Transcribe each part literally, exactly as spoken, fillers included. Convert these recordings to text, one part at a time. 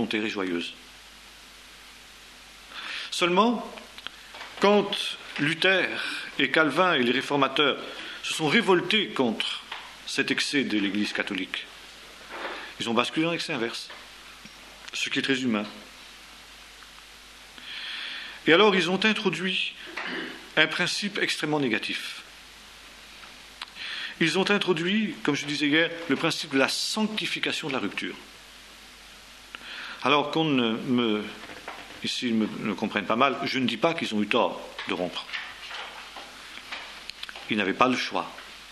volontaire et joyeuse. Seulement, quand Luther et Calvin et les réformateurs se sont révoltés contre cet excès de l'Église catholique, ils ont basculé dans l'excès inverse, ce qui est très humain. Et alors ils ont introduit un principe extrêmement négatif. Ils ont introduit, comme je disais hier, le principe de la sanctification de la rupture. Alors qu'on ne me, ici me, me comprenne pas mal, je ne dis pas qu'ils ont eu tort de rompre. Ils n'avaient pas le choix.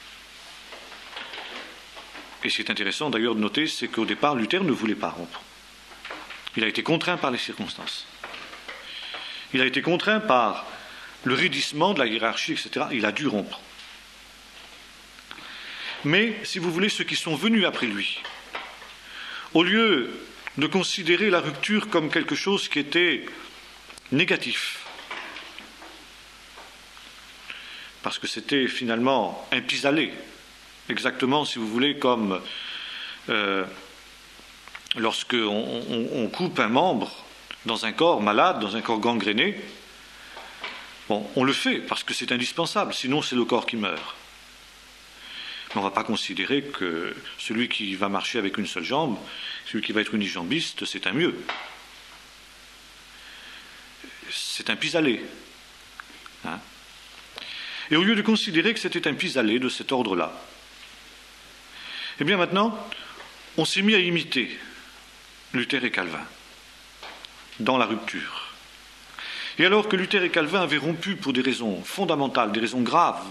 Et ce qui est intéressant d'ailleurs de noter, c'est qu'au départ, Luther ne voulait pas rompre. Il a été contraint par les circonstances. Il a été contraint par le raidissement de la hiérarchie, et cetera. Il a dû rompre. Mais, si vous voulez, ceux qui sont venus après lui, au lieu de considérer la rupture comme quelque chose qui était négatif, parce que c'était finalement un pis-aller, exactement, si vous voulez, comme euh, lorsque on, on, on coupe un membre dans un corps malade, dans un corps gangréné. Bon, on le fait parce que c'est indispensable, sinon c'est le corps qui meurt. Mais on ne va pas considérer que celui qui va marcher avec une seule jambe, celui qui va être unijambiste, c'est un mieux. C'est un pis-aller. Hein? Et au lieu de considérer que c'était un pis-aller de cet ordre-là, eh bien maintenant, on s'est mis à imiter Luther et Calvin dans la rupture. Et alors que Luther et Calvin avaient rompu pour des raisons fondamentales, des raisons graves,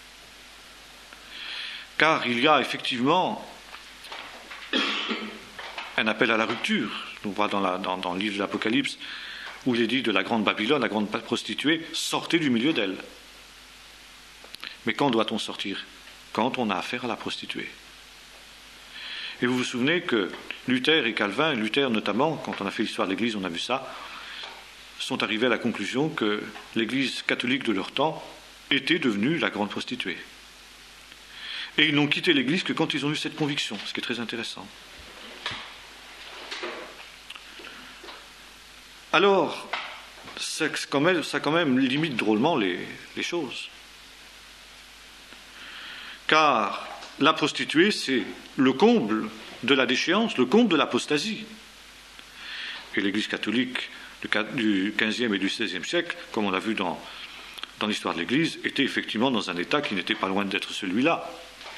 car il y a effectivement un appel à la rupture. On voit dans, la, dans, dans le livre de l'Apocalypse où il est dit de la grande Babylone, la grande prostituée, sortez du milieu d'elle. Mais quand doit-on sortir? Quand on a affaire à la prostituée. Et vous vous souvenez que Luther et Calvin, Luther notamment, quand on a fait l'histoire de l'Église, on a vu ça, sont arrivés à la conclusion que l'Église catholique de leur temps était devenue la grande prostituée. Et ils n'ont quitté l'Église que quand ils ont eu cette conviction, ce qui est très intéressant. Alors, ça quand même, ça quand même limite drôlement les, les choses. Car la prostituée, c'est le comble de la déchéance, le comble de l'apostasie. Et l'Église catholique du quinzième et du seizième siècle, comme on l'a vu dans, dans l'histoire de l'Église, était effectivement dans un état qui n'était pas loin d'être celui-là.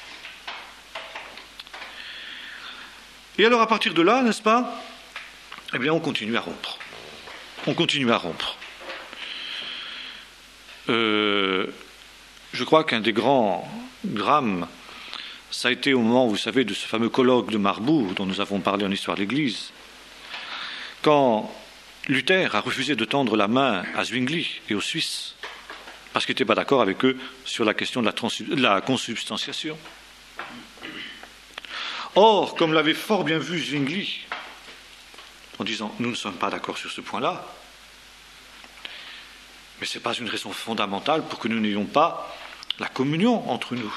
Et alors à partir de là, n'est-ce pas, eh bien on continue à rompre. On continue à rompre. Euh, je crois qu'un des grands drames, ça a été au moment, vous savez, de ce fameux colloque de Marbourg dont nous avons parlé en histoire de l'Église, quand Luther a refusé de tendre la main à Zwingli et aux Suisses, parce qu'il n'était pas d'accord avec eux sur la question de la, trans- de la consubstantiation. Or, comme l'avait fort bien vu Zwingli, en disant « nous ne sommes pas d'accord sur ce point-là », mais ce n'est pas une raison fondamentale pour que nous n'ayons pas la communion entre nous.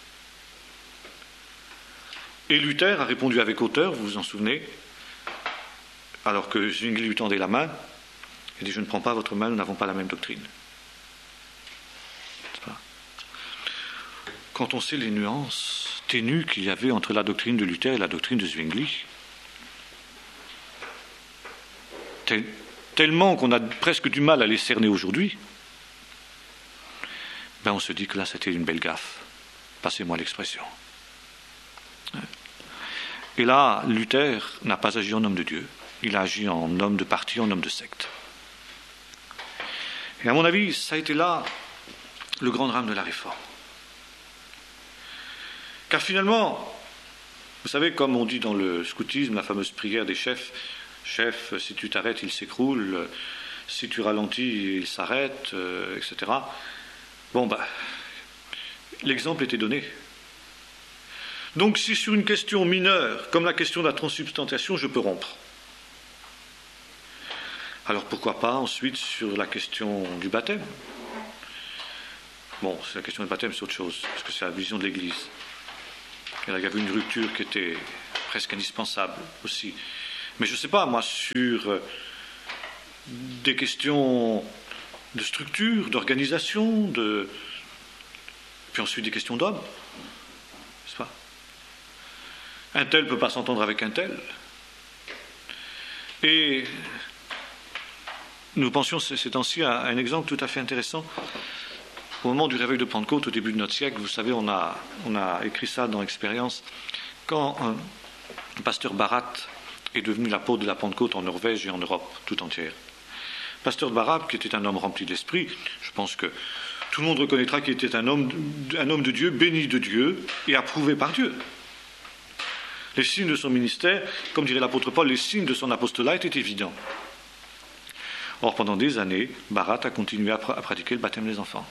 Et Luther a répondu avec hauteur, vous vous en souvenez, alors que Zwingli lui tendait la main, il dit « je ne prends pas votre main, nous n'avons pas la même doctrine ». Quand on sait les nuances ténues qu'il y avait entre la doctrine de Luther et la doctrine de Zwingli, tel, tellement qu'on a presque du mal à les cerner aujourd'hui, ben on se dit que là c'était une belle gaffe, passez-moi l'expression. Et là, Luther n'a pas agi en homme de Dieu, il a agi en homme de parti, en homme de secte. Et à mon avis, ça a été là le grand drame de la Réforme. Car finalement, vous savez, comme on dit dans le scoutisme, la fameuse prière des chefs, chef, si tu t'arrêtes, il s'écroule, si tu ralentis, il s'arrête, euh, et cetera. Bon, ben, l'exemple était donné. Donc, si sur une question mineure, comme la question de la transsubstantiation, je peux rompre, alors pourquoi pas ensuite sur la question du baptême? Bon, c'est la question du baptême, c'est autre chose, parce que c'est la vision de l'Église. Et là, il y avait une rupture qui était presque indispensable aussi. Mais je ne sais pas, moi, sur des questions de structure, d'organisation, de... puis ensuite des questions d'hommes, n'est-ce pas? Un tel ne peut pas s'entendre avec un tel. Et nous pensions ces temps-ci à un exemple tout à fait intéressant. Au moment du réveil de Pentecôte, au début de notre siècle, vous savez, on a, on a écrit ça dans Expérience, quand un, un pasteur Barat est devenu l'apôtre de la Pentecôte en Norvège et en Europe tout entière. Pasteur Barat, qui était un homme rempli d'esprit, je pense que tout le monde reconnaîtra qu'il était un homme, un homme de Dieu, béni de Dieu et approuvé par Dieu. Les signes de son ministère, comme dirait l'apôtre Paul, les signes de son apostolat étaient évidents. Or, pendant des années, Barat a continué à, pr- à pratiquer le baptême des enfants.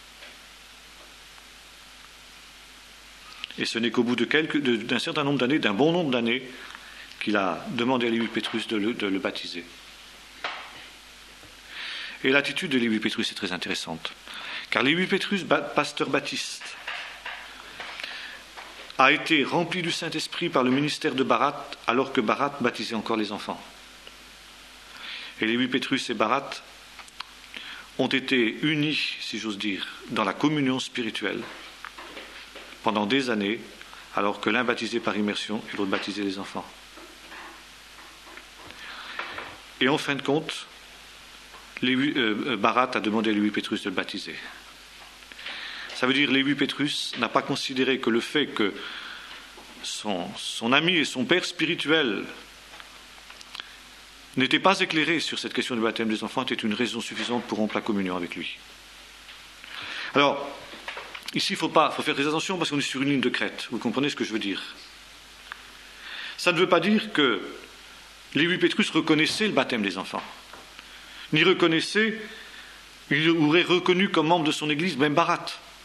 Et ce n'est qu'au bout de quelques, de, d'un certain nombre d'années, d'un bon nombre d'années, qu'il a demandé à Lévi Pétrus de le, de le baptiser. Et l'attitude de Lévi Pétrus est très intéressante. Car Lévi Pétrus, ba- pasteur baptiste, a été rempli du Saint-Esprit par le ministère de Barat, alors que Barat baptisait encore les enfants. Et Lévi Pétrus et Barat ont été unis, si j'ose dire, dans la communion spirituelle pendant des années, alors que l'un baptisait par immersion et l'autre baptisait les enfants. Et en fin de compte, Lévi, euh, Barat a demandé à Lévi Pétrus de le baptiser. Ça veut dire que Lévi Pétrus n'a pas considéré que le fait que son, son ami et son père spirituel n'étaient pas éclairés sur cette question du baptême des enfants était une raison suffisante pour rompre la communion avec lui. Alors, ici, il faut pas, faut faire très attention parce qu'on est sur une ligne de crête. Vous comprenez ce que je veux dire? Ça ne veut pas dire que Lévi Pétrus reconnaissait le baptême des enfants, ni reconnaissait, il aurait reconnu comme membre de son église même Barat.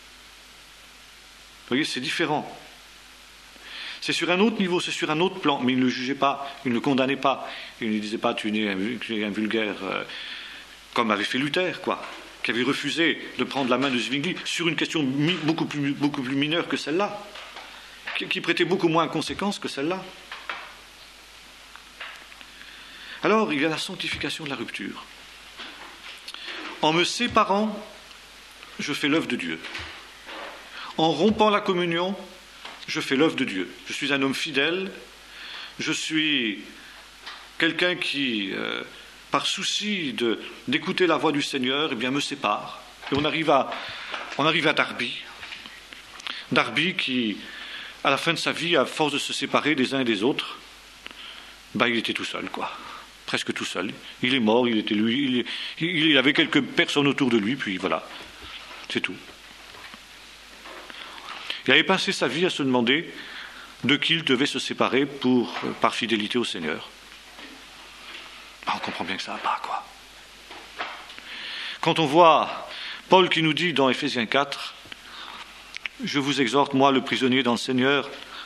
Vous voyez, c'est différent. C'est sur un autre niveau, c'est sur un autre plan, mais il ne le jugeait pas, il ne le condamnait pas, il ne disait pas tu es un, tu es un vulgaire, euh, comme avait fait Luther, quoi, qui avait refusé de prendre la main de Zwingli sur une question mi- beaucoup, plus, beaucoup plus mineure que celle-là, qui, qui prêtait beaucoup moins de conséquences que celle-là. Alors, il y a la sanctification de la rupture. En me séparant, je fais l'œuvre de Dieu. En rompant la communion, je fais l'œuvre de Dieu. Je suis un homme fidèle, je suis quelqu'un qui, euh, par souci de, d'écouter la voix du Seigneur, eh bien, me sépare. Et on arrive à, on arrive à Darby. Darby qui, à la fin de sa vie, à force de se séparer des uns et des autres, ben, il était tout seul, quoi. Presque tout seul. Il est mort, il était lui, il, il avait quelques personnes autour de lui, puis voilà, c'est tout. Il avait passé sa vie à se demander de qui il devait se séparer pour, par fidélité au Seigneur. Ben, on comprend bien que ça va pas, quoi. Quand on voit Paul qui nous dit dans Éphésiens quatre, « Je vous exhorte, moi, le prisonnier dans le Seigneur,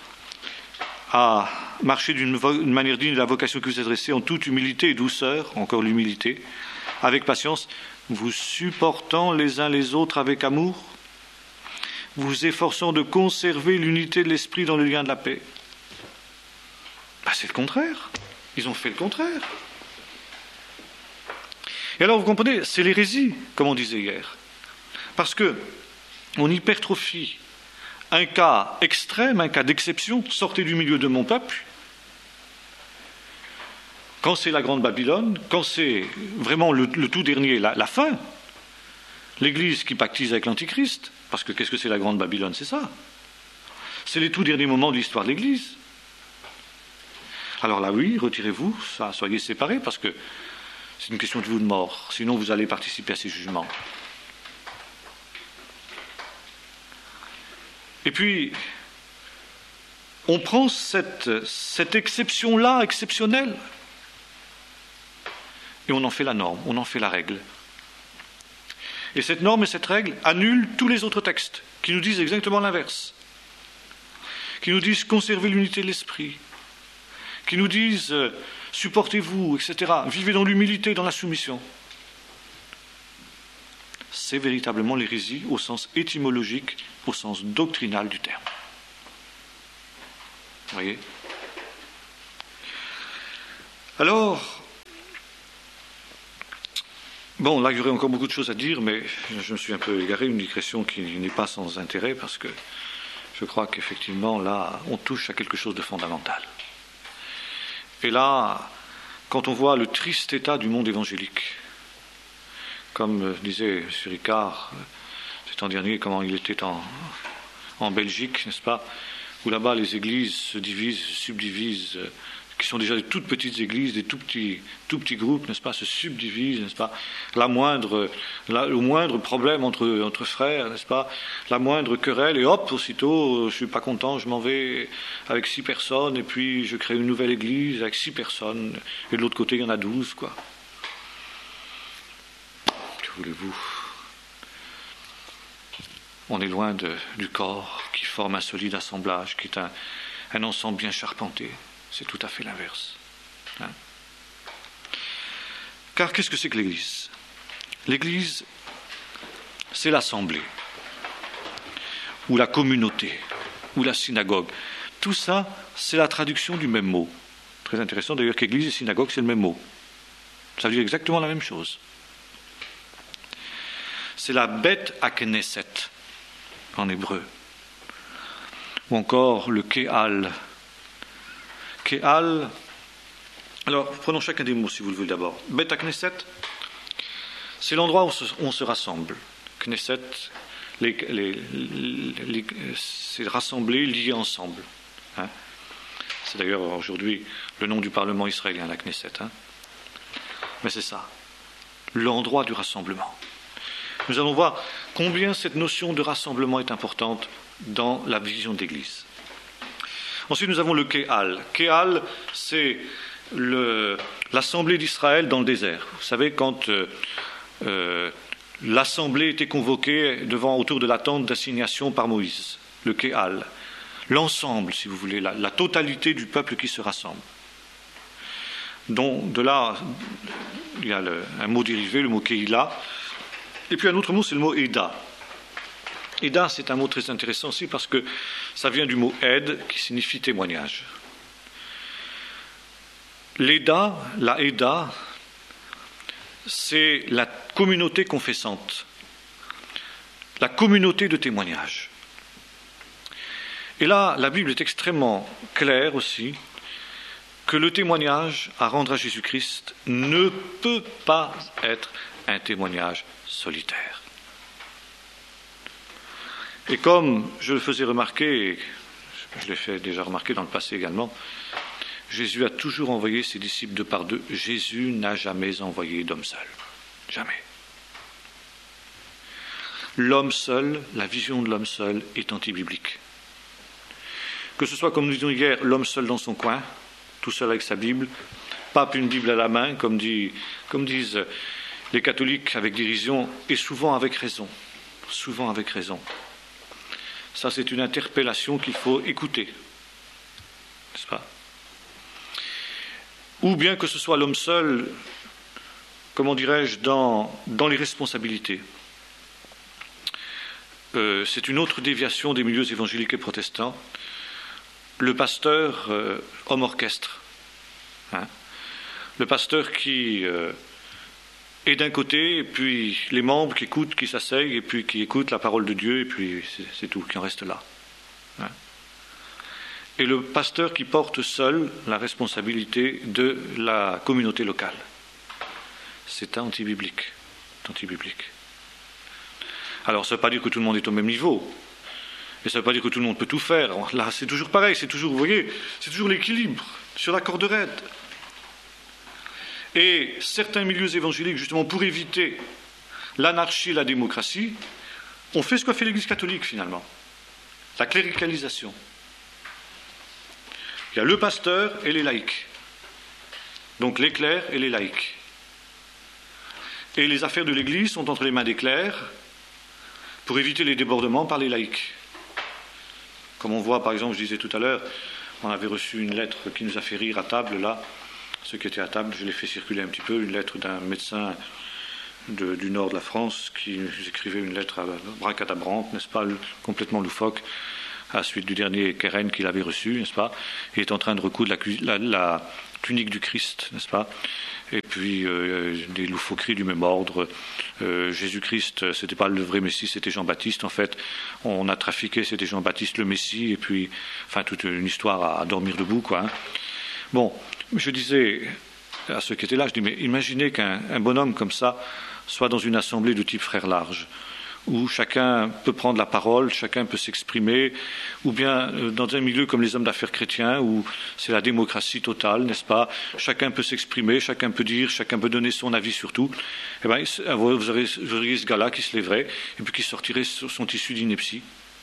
à marcher d'une vo- une manière digne de la vocation que vous adressez en toute humilité et douceur, encore l'humilité, avec patience, vous supportant les uns les autres avec amour, vous efforçant de conserver l'unité de l'esprit dans le lien de la paix. » Ben, c'est le contraire. Ils ont fait le contraire. Et alors, vous comprenez, c'est l'hérésie, comme on disait hier. Parce que on hypertrophie un cas extrême, un cas d'exception, sortez du milieu de mon peuple. Quand c'est la Grande Babylone, quand c'est vraiment le, le tout dernier, la, la fin, l'Église qui pactise avec l'Antichrist, parce que qu'est-ce que c'est la Grande Babylone? C'est ça. C'est les tout derniers moments de l'histoire de l'Église. Alors là, oui, retirez-vous, ça, soyez séparés, parce que c'est une question de vie ou de mort. Sinon, vous allez participer à ces jugements. Et puis, on prend cette, cette exception-là, exceptionnelle, et on en fait la norme, on en fait la règle. Et cette norme et cette règle annulent tous les autres textes, qui nous disent exactement l'inverse, qui nous disent conservez l'unité de l'esprit, qui nous disent euh, supportez-vous, et cetera. Vivez dans l'humilité, dans la soumission. C'est véritablement l'hérésie au sens étymologique, au sens doctrinal du terme. Vous voyez ? Alors, bon, là, il y aurait encore beaucoup de choses à dire, mais je me suis un peu égaré, une digression qui n'est pas sans intérêt, parce que je crois qu'effectivement, là, on touche à quelque chose de fondamental. Et là, quand on voit le triste état du monde évangélique, comme disait M. Ricard, cet an dernier, comment il était en, en Belgique, n'est-ce pas, où là-bas les églises se divisent, se subdivisent, qui sont déjà des toutes petites églises, des tout petits, tout petits groupes, n'est-ce pas, se subdivisent, n'est-ce pas, la moindre, la, le moindre problème entre, entre frères, n'est-ce pas, la moindre querelle, et hop, aussitôt, je suis pas content, je m'en vais avec six personnes, et puis je crée une nouvelle église avec six personnes, et de l'autre côté, il y en a douze, quoi. Que voulez-vous ? On est loin de, du corps qui forme un solide assemblage, qui est un, un ensemble bien charpenté. C'est tout à fait l'inverse. Hein ? Car qu'est-ce que c'est que l'Église ? L'Église, c'est l'assemblée, ou la communauté, ou la synagogue. Tout ça, c'est la traduction du même mot. Très intéressant d'ailleurs qu'Église et synagogue, c'est le même mot. Ça veut dire exactement la même chose. C'est la beth à Knesset, en hébreu. Ou encore le Kéal. Kéal, alors prenons chacun des mots si vous le voulez d'abord. Beth à Knesset, c'est l'endroit où on se, où on se rassemble. Knesset, les, les, les, c'est rassembler, lier ensemble. Hein. C'est d'ailleurs aujourd'hui le nom du Parlement israélien, la Knesset. Hein. Mais c'est ça, l'endroit du rassemblement. Nous allons voir combien cette notion de rassemblement est importante dans la vision de l'Église. Ensuite, nous avons le Kéal. Kéal, c'est le, l'assemblée d'Israël dans le désert. Vous savez, quand euh, euh, l'assemblée était convoquée devant, autour de la tente d'assignation par Moïse, le Kéal, l'ensemble, si vous voulez, la, la totalité du peuple qui se rassemble. Donc, de là, il y a le, un mot dérivé, le mot Kéila, et puis un autre mot, c'est le mot Eda. Eda, c'est un mot très intéressant aussi parce que ça vient du mot Ed, qui signifie témoignage. L'Eda, la Eda, c'est la communauté confessante, la communauté de témoignage. Et là, la Bible est extrêmement claire aussi que le témoignage à rendre à Jésus-Christ ne peut pas être un témoignage solitaire. Et comme je le faisais remarquer, et je l'ai fait déjà remarquer dans le passé également, Jésus a toujours envoyé ses disciples deux par deux. Jésus n'a jamais envoyé d'homme seul. Jamais. L'homme seul, la vision de l'homme seul est anti-biblique. Que ce soit, comme nous disions hier, l'homme seul dans son coin, tout seul avec sa Bible, pas une Bible à la main, comme, dit, comme disent les catholiques avec dérision, et souvent avec raison. Souvent avec raison. Ça, c'est une interpellation qu'il faut écouter, n'est-ce pas ? Ou bien que ce soit l'homme seul, comment dirais-je, dans, dans les responsabilités. Euh, c'est une autre déviation des milieux évangéliques et protestants. Le pasteur, euh, homme orchestre. Hein, le pasteur qui euh, est d'un côté, et puis les membres qui écoutent, qui s'asseyent, et puis qui écoutent la parole de Dieu, et puis c'est, c'est tout, qui en reste là. Hein. Et le pasteur qui porte seul la responsabilité de la communauté locale. C'est anti-biblique. C'est anti-biblique. Alors, ça ne veut pas dire que tout le monde est au même niveau. Et ça ne veut pas dire que tout le monde peut tout faire. Là, c'est toujours pareil, c'est toujours, vous voyez, c'est toujours l'équilibre sur la corde raide. Et certains milieux évangéliques, justement, pour éviter l'anarchie et la démocratie, ont fait ce qu'a fait l'Église catholique, finalement. La cléricalisation. Il y a le pasteur et les laïcs. Donc les clercs et les laïcs. Et les affaires de l'Église sont entre les mains des clercs pour éviter les débordements par les laïcs. Comme on voit, par exemple, je disais tout à l'heure, on avait reçu une lettre qui nous a fait rire à table, là. Ceux qui étaient à table, je l'ai fait circuler un petit peu, une lettre d'un médecin de, du nord de la France qui nous écrivait une lettre bracadabrante, n'est-ce pas, complètement loufoque, à la suite du dernier Keren qu'il avait reçu, n'est-ce pas. Il est en train de recoudre la, la, la tunique du Christ, n'est-ce pas? Et puis euh, des loufoqueries du même ordre. Euh, Jésus-Christ, c'était pas le vrai Messie, c'était Jean-Baptiste. En fait, on a trafiqué, c'était Jean-Baptiste le Messie, et puis, enfin, toute une histoire à, à dormir debout, quoi. Hein. Bon, je disais à ceux qui étaient là, je dis, mais imaginez qu'un un bonhomme comme ça soit dans une assemblée de type Frères Larges, où chacun peut prendre la parole, chacun peut s'exprimer, ou bien dans un milieu comme les hommes d'affaires chrétiens, où c'est la démocratie totale, n'est-ce pas? Chacun peut s'exprimer, chacun peut dire, chacun peut donner son avis sur tout. Eh bien, vous auriez, vous auriez ce gars-là qui se lèverait, et puis qui sortirait son tissu d'ineptie.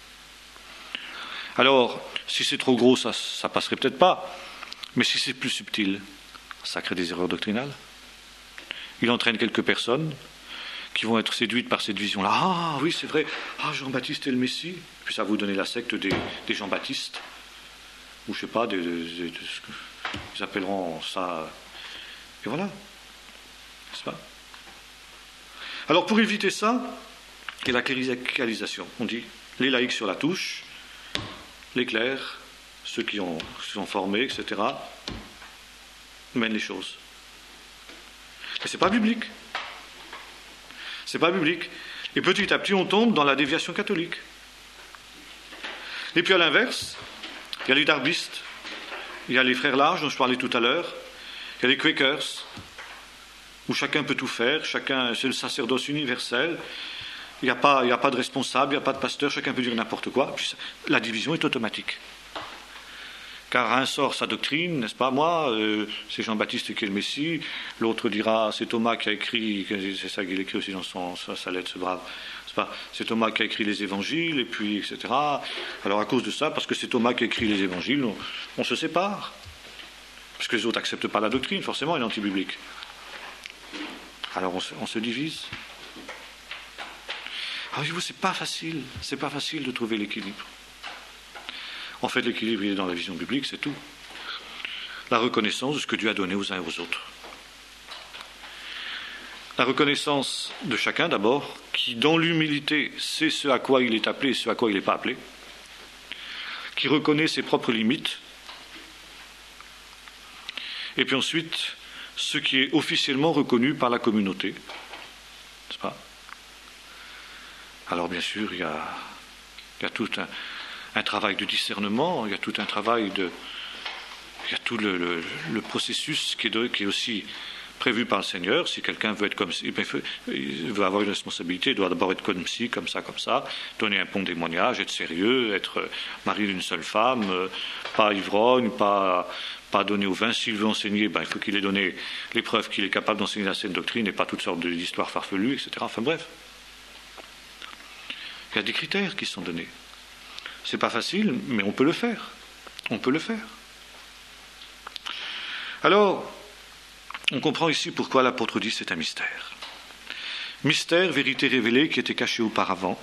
Alors, si c'est trop gros, ça ne passerait peut-être pas, mais si c'est plus subtil, ça crée des erreurs doctrinales. Il entraîne quelques personnes qui vont être séduites par cette vision-là. Ah oui, c'est vrai, ah, Jean-Baptiste est le Messie. Puis ça va vous donner la secte des, des Jean-Baptistes, ou je ne sais pas, des, des, des, des, ils appelleront ça. Et voilà, n'est-ce pas? Alors pour éviter ça, il y a la cléricalisation. On dit les laïcs sur la touche, les clercs, ceux qui ont, qui sont formés, et cetera, mènent les choses. Mais ce n'est pas biblique. C'est pas biblique. Et petit à petit, on tombe dans la déviation catholique. Et puis à l'inverse, il y a les darbistes, il y a les Frères Larges dont je parlais tout à l'heure, il y a les Quakers, où chacun peut tout faire, chacun, c'est le sacerdoce universel, il n'y a pas, il n'y a pas de responsable, il n'y a pas de pasteur, chacun peut dire n'importe quoi, puis ça, la division est automatique. Car un sort sa doctrine, n'est-ce pas? Moi, euh, c'est Jean-Baptiste qui est le Messie. L'autre dira, c'est Thomas qui a écrit, c'est ça qu'il écrit aussi dans son, sa, sa lettre, ce brave. C'est pas, c'est Thomas qui a écrit les évangiles, et puis, et cetera. Alors à cause de ça, parce que c'est Thomas qui a écrit les évangiles, on, on se sépare. Parce que les autres n'acceptent pas la doctrine, forcément, elle est anti-biblique. Alors on se, on se divise. Alors je vous, c'est pas facile, c'est pas facile de trouver l'équilibre. En fait, l'équilibre, il est dans la vision biblique, c'est tout. La reconnaissance de ce que Dieu a donné aux uns et aux autres. La reconnaissance de chacun, d'abord, qui, dans l'humilité, sait ce à quoi il est appelé et ce à quoi il n'est pas appelé, qui reconnaît ses propres limites, et puis ensuite, ce qui est officiellement reconnu par la communauté. N'est-ce pas? Alors, bien sûr, il y a, il y a tout un... un travail de discernement, il y a tout un travail de... Il y a tout le, le, le processus qui est, de, qui est aussi prévu par le Seigneur. Si quelqu'un veut être comme ci, il veut avoir une responsabilité, il doit d'abord être comme ci, comme ça, comme ça, donner un bon témoignage, être sérieux, être mari d'une seule femme, pas ivrogne, pas, pas donner au vin. S'il veut enseigner, ben, il faut qu'il ait donné les preuves qu'il est capable d'enseigner la saine doctrine et pas toutes sortes d'histoires farfelues, et cetera. Enfin bref. Il y a des critères qui sont donnés. C'est pas facile, mais on peut le faire. On peut le faire. Alors, on comprend ici pourquoi l'apôtre dit c'est un mystère. Mystère, vérité révélée qui était cachée auparavant,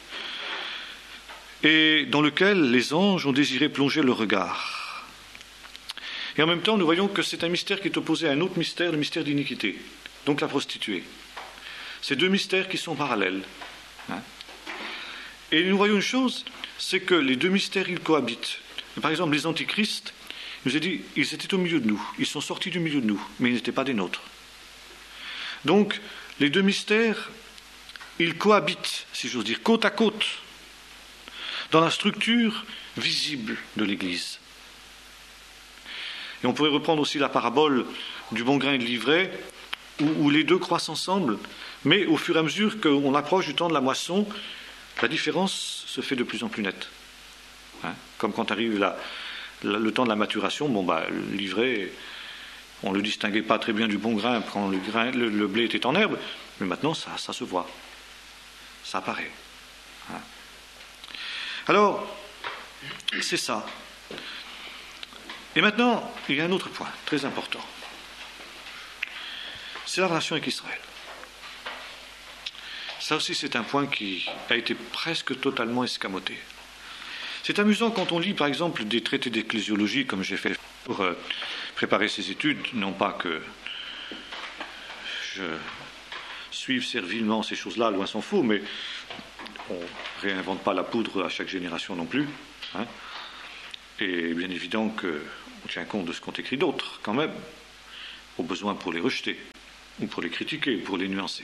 et dans lequel les anges ont désiré plonger le regard. Et en même temps, nous voyons que c'est un mystère qui est opposé à un autre mystère, le mystère d'iniquité, donc la prostituée. C'est deux mystères qui sont parallèles. Hein. Et nous voyons une chose, c'est que les deux mystères, ils cohabitent. Par exemple, les antichrists, il nous a dit, ils étaient au milieu de nous, ils sont sortis du milieu de nous, mais ils n'étaient pas des nôtres. Donc, les deux mystères, ils cohabitent, si j'ose dire, côte à côte, dans la structure visible de l'Église. Et on pourrait reprendre aussi la parabole du bon grain et de l'ivraie, où, où les deux croissent ensemble, mais au fur et à mesure qu'on approche du temps de la moisson, la différence se fait de plus en plus nette. Hein, comme quand arrive la, la, le temps de la maturation, bon, bah, l'ivraie, on ne le distinguait pas très bien du bon grain quand le, grain, le, le blé était en herbe, mais maintenant ça, ça se voit, ça apparaît. Hein. Alors, c'est ça. Et maintenant, il y a un autre point très important. C'est la relation avec Israël. Ça aussi, c'est un point qui a été presque totalement escamoté. C'est amusant quand on lit, par exemple, des traités d'ecclésiologie, comme j'ai fait pour euh, préparer ces études, non pas que je suive servilement ces choses-là, loin s'en faut, mais on ne réinvente pas la poudre à chaque génération non plus. Hein. Et bien évident qu'on tient compte de ce qu'ont écrit d'autres, quand même, au besoin pour les rejeter, ou pour les critiquer, ou pour les nuancer.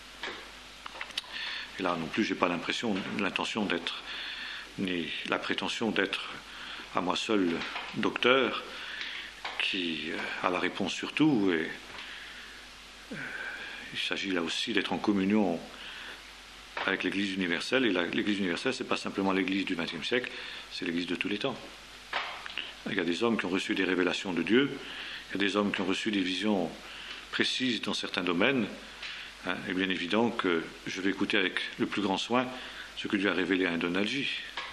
Et là non plus, je n'ai pas l'impression, l'intention d'être, ni la prétention d'être à moi seul docteur, qui a la réponse sur tout, et euh, il s'agit là aussi d'être en communion avec l'Église universelle, et la, l'Église universelle, ce n'est pas simplement l'Église du vingtième siècle, c'est l'Église de tous les temps. Il y a des hommes qui ont reçu des révélations de Dieu, il y a des hommes qui ont reçu des visions précises dans certains domaines, hein, et bien évident que je vais écouter avec le plus grand soin ce que Dieu a révélé à Indonalji.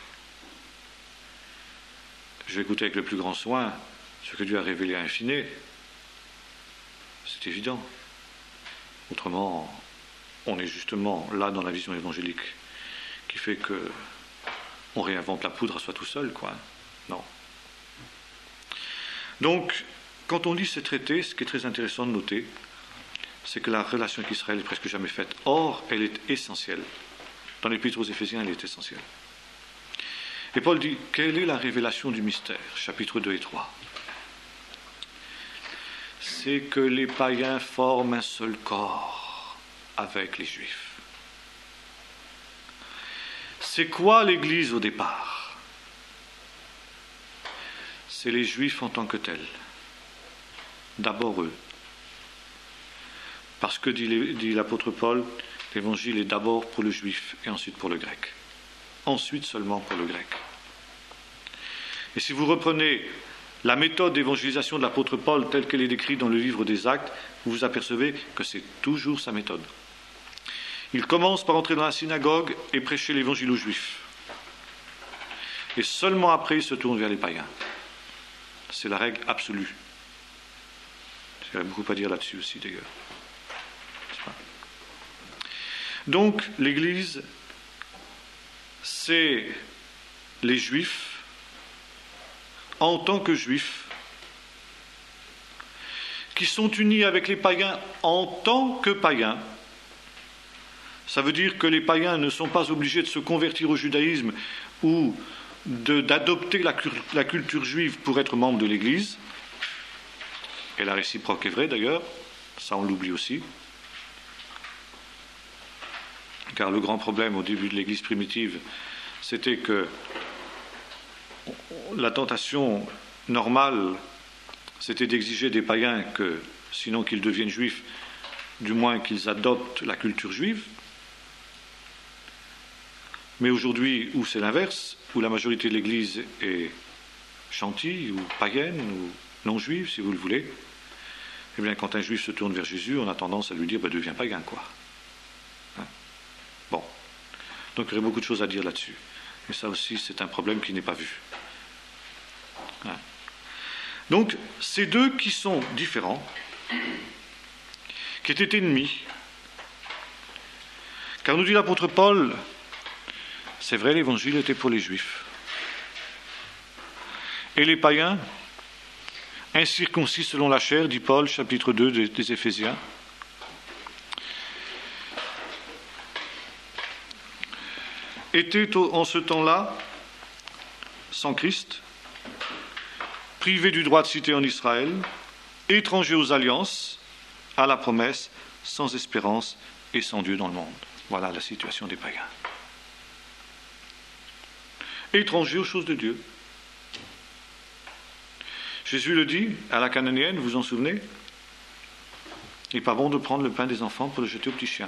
Je vais écouter avec le plus grand soin ce que Dieu a révélé à Infiné. C'est évident. Autrement, on est justement là dans la vision évangélique qui fait que on réinvente la poudre à soi tout seul, quoi. Non. Donc, quand on lit ces traités, ce qui est très intéressant de noter, c'est que la relation avec Israël est presque jamais faite. Or, elle est essentielle. Dans l'Épître aux Éphésiens, elle est essentielle. Et Paul dit, quelle est la révélation du mystère ? Chapitres deux et trois. C'est que les païens forment un seul corps avec les Juifs. C'est quoi l'Église au départ ? C'est les Juifs en tant que tels. D'abord eux. Parce que, dit l'apôtre Paul, l'Évangile est d'abord pour le Juif et ensuite pour le Grec. Ensuite seulement pour le Grec. Et si vous reprenez la méthode d'évangélisation de l'apôtre Paul telle qu'elle est décrite dans le livre des Actes, vous vous apercevez que c'est toujours sa méthode. Il commence par entrer dans la synagogue et prêcher l'évangile aux Juifs. Et seulement après, il se tourne vers les païens. C'est la règle absolue. Il y a beaucoup à dire là-dessus aussi, d'ailleurs. Donc, l'Église, c'est les Juifs en tant que Juifs qui sont unis avec les païens en tant que païens. Ça veut dire que les païens ne sont pas obligés de se convertir au judaïsme ou de, d'adopter la, la culture juive pour être membre de l'Église. Et la réciproque est vraie d'ailleurs, ça on l'oublie aussi. Car le grand problème au début de l'Église primitive, c'était que la tentation normale, c'était d'exiger des païens que, sinon qu'ils deviennent juifs, du moins qu'ils adoptent la culture juive. Mais aujourd'hui, où c'est l'inverse, où la majorité de l'Église est chantie, ou païenne, ou non-juive, si vous le voulez, eh bien, quand un juif se tourne vers Jésus, on a tendance à lui dire, ben, deviens païen, quoi. Hein? Bon. Donc, il y aurait beaucoup de choses à dire là-dessus. Mais ça aussi, c'est un problème qui n'est pas vu. Hein? Donc, ces deux qui sont différents, qui étaient ennemis, car nous dit l'apôtre Paul, c'est vrai, l'évangile était pour les Juifs. Et les païens, incirconcis selon la chair, dit Paul, chapitre deux des, des Éphésiens, étaient en ce temps-là, sans Christ, privés du droit de cité en Israël, étrangers aux alliances, à la promesse, sans espérance et sans Dieu dans le monde. Voilà la situation des païens. Étrangers aux choses de Dieu. Jésus le dit à la cananéenne, vous vous en souvenez ? Il n'est pas bon de prendre le pain des enfants pour le jeter aux petits chiens.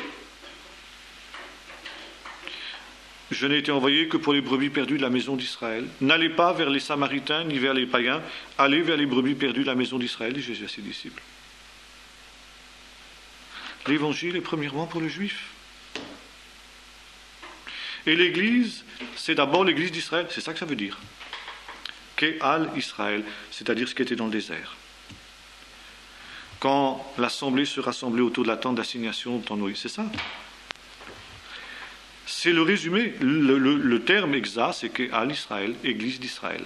Je n'ai été envoyé que pour les brebis perdues de la maison d'Israël. N'allez pas vers les Samaritains ni vers les païens, allez vers les brebis perdues de la maison d'Israël, dit Jésus à ses disciples. L'évangile est premièrement pour le juif. Et l'Église, c'est d'abord l'Église d'Israël, c'est ça que ça veut dire. Ke'al Israël, c'est-à-dire ce qui était dans le désert. Quand l'assemblée se rassemblait autour de la tente d'assignation dans Noé, c'est ça. C'est le résumé, le, le, le terme exact, c'est Ke'al Israël, Église d'Israël.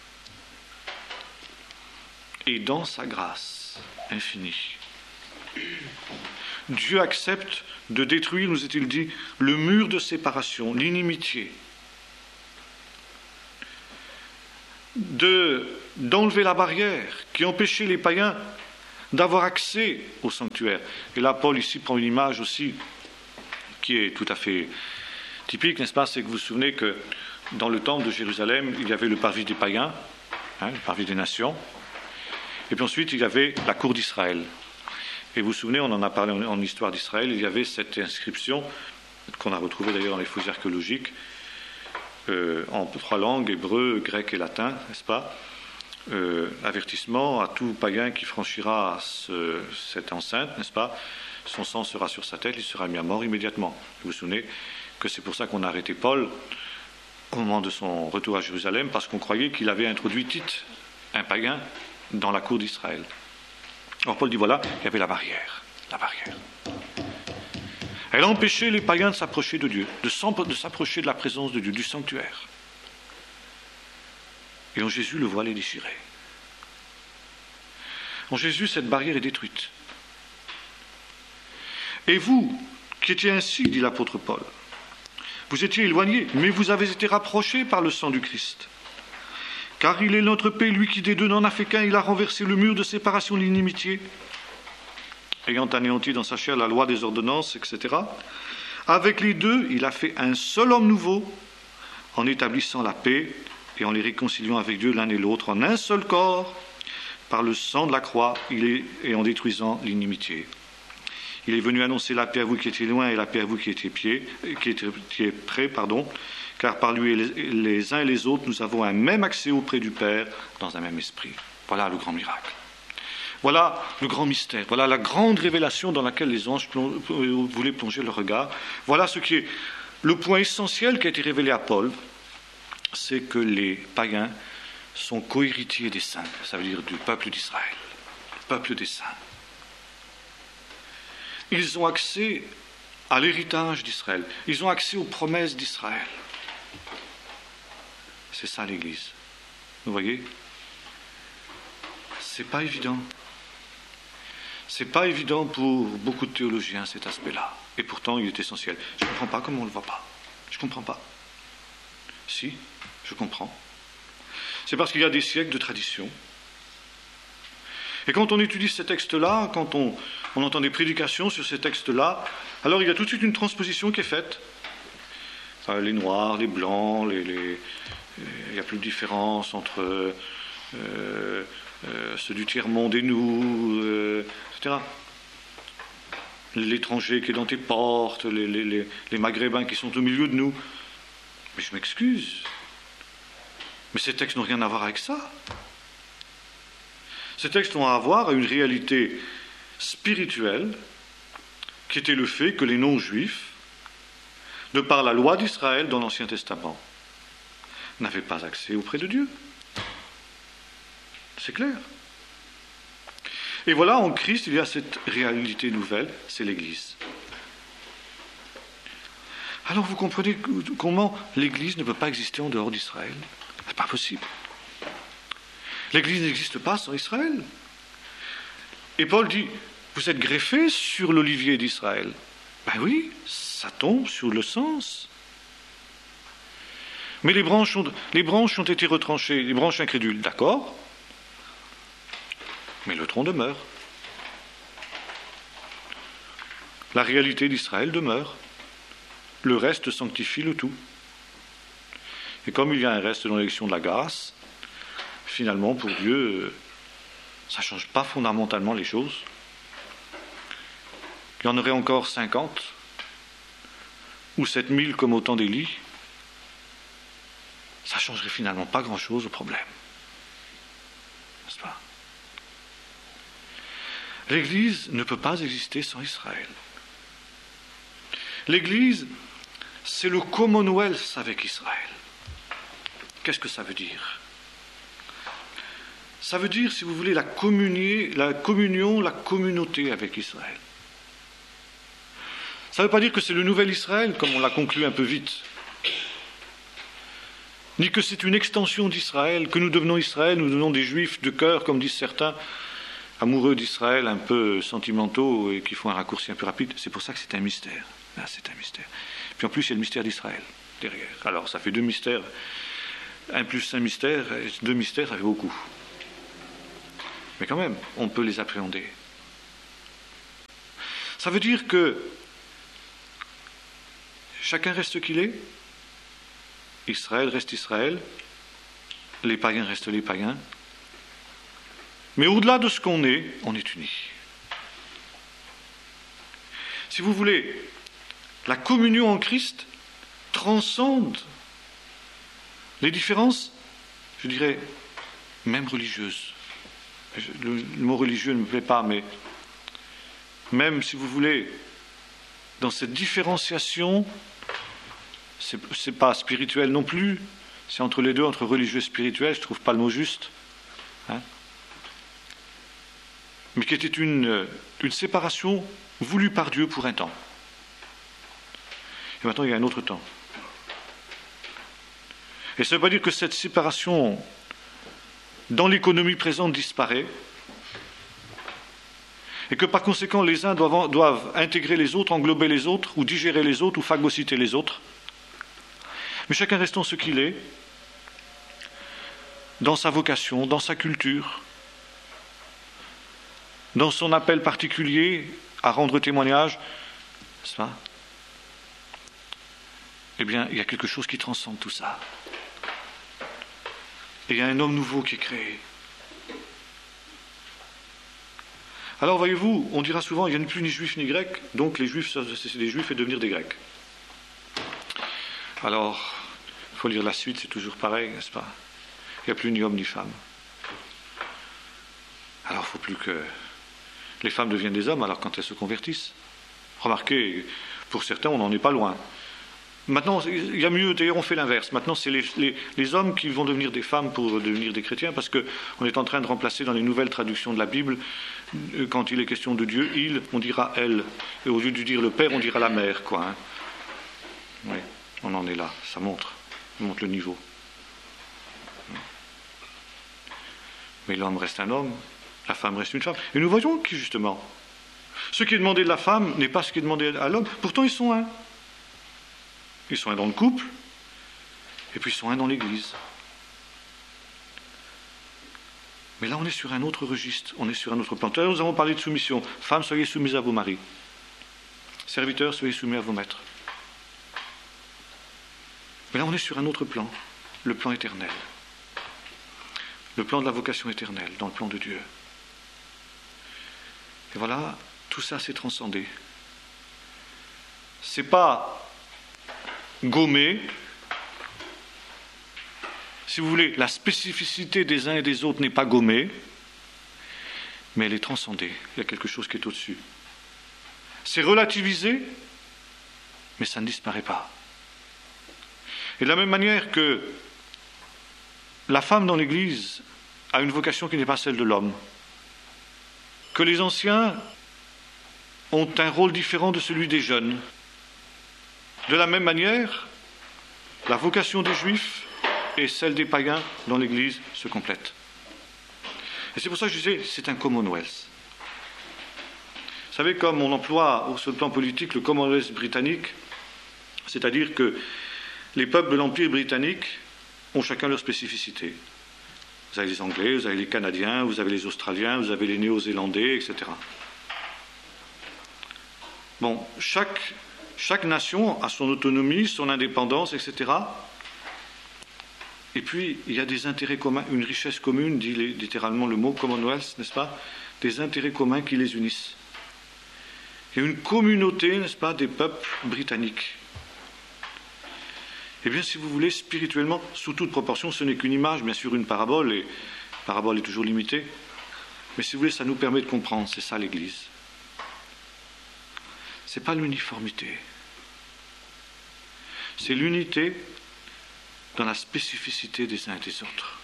Et dans sa grâce infinie, Dieu accepte de détruire, nous est-il dit, le mur de séparation, l'inimitié, de d'enlever la barrière qui empêchait les païens d'avoir accès au sanctuaire. Et là, Paul ici prend une image aussi qui est tout à fait typique, n'est-ce pas? C'est que vous vous souvenez que dans le temple de Jérusalem, il y avait le parvis des païens, hein, le parvis des nations, et puis ensuite il y avait la cour d'Israël. Et vous vous souvenez, on en a parlé en, en histoire d'Israël, il y avait cette inscription qu'on a retrouvée d'ailleurs dans les fouilles archéologiques, euh, en trois langues, hébreu, grec et latin, n'est-ce pas? Euh, avertissement à tout païen qui franchira ce, cette enceinte, n'est-ce pas? Son sang sera sur sa tête, il sera mis à mort immédiatement. Vous vous souvenez que c'est pour ça qu'on a arrêté Paul au moment de son retour à Jérusalem, parce qu'on croyait qu'il avait introduit Tite, un païen, dans la cour d'Israël. Alors Paul dit voilà, il y avait la barrière, la barrière. Elle empêchait les païens de s'approcher de Dieu, de, de s'approcher de la présence de Dieu, du sanctuaire. Et en Jésus, le voile est déchiré. En Jésus, cette barrière est détruite. Et vous, qui étiez ainsi, dit l'apôtre Paul, vous étiez éloignés, mais vous avez été rapprochés par le sang du Christ. Car il est notre paix, lui qui des deux n'en a fait qu'un, il a renversé le mur de séparation de l'inimitié, ayant anéanti dans sa chair la loi des ordonnances, et cetera. Avec les deux, il a fait un seul homme nouveau, en établissant la paix et en les réconciliant avec Dieu l'un et l'autre en un seul corps, par le sang de la croix, il est, et en détruisant l'inimitié. Il est venu annoncer la paix à vous qui étiez loin et la paix à vous qui étiez, pieds, qui étiez, qui est près, pardon, car par lui les, les uns et les autres, nous avons un même accès auprès du Père dans un même esprit. Voilà le grand miracle. Voilà le grand mystère. Voilà la grande révélation dans laquelle les anges plong, voulaient plonger leur regard. Voilà ce qui est le point essentiel qui a été révélé à Paul, c'est que les païens sont cohéritiers des saints, ça veut dire du peuple d'Israël, le peuple des saints. Ils ont accès à l'héritage d'Israël, ils ont accès aux promesses d'Israël. C'est ça l'Église. Vous voyez? C'est pas évident. C'est pas évident pour beaucoup de théologiens cet aspect-là. Et pourtant, il est essentiel. Je ne comprends pas comment on ne le voit pas. Je ne comprends pas. Si, je comprends. C'est parce qu'il y a des siècles de tradition. Et quand on étudie ces textes-là, quand on, on entend des prédications sur ces textes-là, alors il y a tout de suite une transposition qui est faite. Enfin, les noirs, les blancs, les, les, il n'y a plus de différence entre euh, euh, ceux du tiers-monde et nous, euh, et cetera. L'étranger qui est dans tes portes, les, les, les, les maghrébins qui sont au milieu de nous. Mais je m'excuse. Mais ces textes n'ont rien à voir avec ça. Ces textes ont à voir à une réalité spirituelle qui était le fait que les non-juifs, de par la loi d'Israël dans l'Ancien Testament, n'avaient pas accès auprès de Dieu. C'est clair. Et voilà, en Christ, il y a cette réalité nouvelle, c'est l'Église. Alors vous comprenez comment l'Église ne peut pas exister en dehors d'Israël? C'est pas possible. L'Église n'existe pas sans Israël. Et Paul dit, vous êtes greffés sur l'olivier d'Israël. Ben oui, ça tombe sur le sens. Mais les branches ont, les branches ont été retranchées, les branches incrédules, d'accord, mais le tronc demeure. La réalité d'Israël demeure. Le reste sanctifie le tout. Et comme il y a un reste dans l'élection de la grâce, finalement, pour Dieu, ça ne change pas fondamentalement les choses. Il y en aurait encore cinquante, ou sept mille comme au temps d'Élie, ça ne changerait finalement pas grand-chose au problème. N'est-ce pas? L'Église ne peut pas exister sans Israël. L'Église, c'est le Commonwealth avec Israël. Qu'est-ce que ça veut dire? Ça veut dire, si vous voulez, la, la communion, la communauté avec Israël. Ça ne veut pas dire que c'est le nouvel Israël, comme on l'a conclu un peu vite, ni que c'est une extension d'Israël, que nous devenons Israël, nous devenons des Juifs de cœur, comme disent certains, amoureux d'Israël, un peu sentimentaux et qui font un raccourci un peu rapide. C'est pour ça que c'est un mystère. Là, c'est un mystère. Puis en plus, il y a le mystère d'Israël derrière. Alors, ça fait deux mystères. Un plus un mystère, deux mystères, ça fait beaucoup. Mais quand même, on peut les appréhender. Ça veut dire que chacun reste ce qu'il est. Israël reste Israël. Les païens restent les païens. Mais au-delà de ce qu'on est, on est unis. Si vous voulez, la communion en Christ transcende les différences, je dirais, même religieuses. Le, le mot religieux ne me plaît pas, mais même, si vous voulez, dans cette différenciation, c'est, c'est pas spirituel non plus, c'est entre les deux, entre religieux et spirituel, je ne trouve pas le mot juste, hein, mais qui était une, une séparation voulue par Dieu pour un temps. Et maintenant, il y a un autre temps. Et ça ne veut pas dire que cette séparation, dans l'économie présente, disparaît, et que par conséquent, les uns doivent, doivent intégrer les autres, englober les autres, ou digérer les autres, ou phagocyter les autres. Mais chacun restant ce qu'il est, dans sa vocation, dans sa culture, dans son appel particulier à rendre témoignage, n'est-ce pas ? Eh bien, il y a quelque chose qui transcende tout ça. Et il y a un homme nouveau qui est créé. Alors, voyez-vous, on dira souvent, il n'y a plus ni juif ni grec, donc les juifs, c'est des juifs et devenir des grecs. Alors, il faut lire la suite, c'est toujours pareil, n'est-ce pas ? Il n'y a plus ni homme ni femme. Alors, il ne faut plus que les femmes deviennent des hommes, alors quand elles se convertissent. Remarquez, pour certains, on n'en est pas loin. Maintenant, il y a mieux, d'ailleurs on fait l'inverse. Maintenant, c'est les, les, les hommes qui vont devenir des femmes pour devenir des chrétiens, parce qu'on est en train de remplacer dans les nouvelles traductions de la Bible, quand il est question de Dieu, il, on dira elle. Et au lieu de dire le père, on dira la mère, quoi. Hein. Oui, on en est là, ça montre, ça montre le niveau. Mais l'homme reste un homme, la femme reste une femme. Et nous voyons que, justement, ce qui est demandé de la femme n'est pas ce qui est demandé à l'homme. Pourtant, ils sont un. Ils sont un dans le couple, et puis ils sont un dans l'Église. Mais là, on est sur un autre registre, on est sur un autre plan. Tout à l'heure, nous avons parlé de soumission. Femmes, soyez soumises à vos maris. Serviteurs, soyez soumis à vos maîtres. Mais là, on est sur un autre plan, le plan éternel. Le plan de la vocation éternelle, dans le plan de Dieu. Et voilà, tout ça s'est transcendé. C'est pas gommé. Si vous voulez, la spécificité des uns et des autres n'est pas gommée, mais elle est transcendée. Il y a quelque chose qui est au-dessus. C'est relativisé, mais ça ne disparaît pas. Et de la même manière que la femme dans l'Église a une vocation qui n'est pas celle de l'homme, que les anciens ont un rôle différent de celui des jeunes. De la même manière, la vocation des Juifs et celle des païens dans l'Église se complètent. Et c'est pour ça que je disais, c'est un Commonwealth. Vous savez, comme on emploie sur le plan politique le Commonwealth britannique, c'est-à-dire que les peuples de l'Empire britannique ont chacun leur spécificité. Vous avez les Anglais, vous avez les Canadiens, vous avez les Australiens, vous avez les Néo-Zélandais, et cetera. Bon, chaque... Chaque nation a son autonomie, son indépendance, et cetera. Et puis, il y a des intérêts communs, une richesse commune, dit littéralement le mot Commonwealth, n'est-ce pas ? Des intérêts communs qui les unissent. Il y a une communauté, n'est-ce pas, des peuples britanniques. Eh bien, si vous voulez, spirituellement, sous toute proportion, ce n'est qu'une image, bien sûr une parabole, et la parabole est toujours limitée. Mais si vous voulez, ça nous permet de comprendre, c'est ça l'Église. Ce n'est pas l'uniformité. C'est l'unité dans la spécificité des uns et des autres.